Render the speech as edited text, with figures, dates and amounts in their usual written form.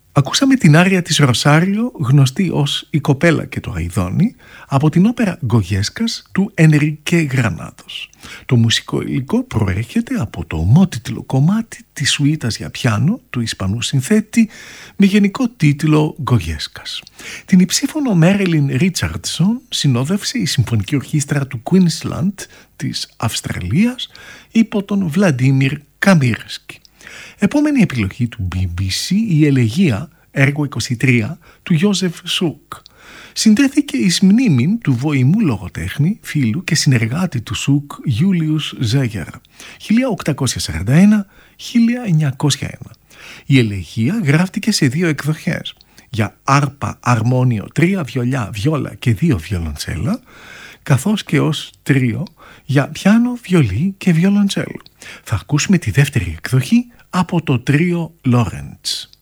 Ακούσαμε την άρια της Ροσάριο, γνωστή ως «Η κοπέλα και το Αϊδόνι», από την όπερα Γκογιέσκας του Ενρικέ Γρανάδος. Το μουσικό υλικό προέρχεται από το ομότιτλο κομμάτι της σουίτας για πιάνο του Ισπανού συνθέτη με γενικό τίτλο Γκογιέσκας. Την υψήφωνο Μέριλιν Ρίτσαρντσον συνόδευσε η Συμφωνική Ορχήστρα του Queensland της Αυστραλίας υπό τον Βλαντίμιρ Καμίρσκι. Επόμενη επιλογή του BBC, η Ελεγία, έργο 23, του Γιώσεφ Σουκ. Συντέθηκε εις μνήμην του βοημού λογοτέχνη, φίλου και συνεργάτη του Σουκ, Γιούλιους Ζέγερ, 1841-1901. Η Ελεγία γράφτηκε σε 2 εκδοχές, για άρπα, αρμόνιο, 3 βιολιά, βιόλα και 2 βιολοντσέλα, καθώς και ως τρίο για πιάνο, βιολί και βιολοντσέλο. Θα ακούσουμε τη δεύτερη εκδοχή από το τρίο Λόρεντς.